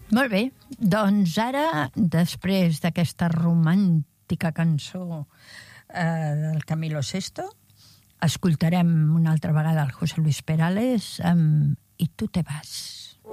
Molt bé, doncs ara, després d'aquesta romàntica cançó del Camilo Sesto, escoltarem una altra vegada el José Luis Perales amb I tu te vas.